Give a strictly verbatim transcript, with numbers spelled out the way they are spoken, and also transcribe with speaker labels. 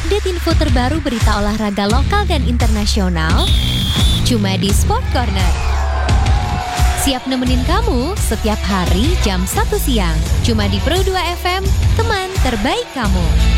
Speaker 1: update info terbaru berita olahraga lokal dan internasional, cuma di Sport Corner. Siap nemenin kamu setiap hari jam satu siang, cuma di Pro dua F M, teman terbaik kamu.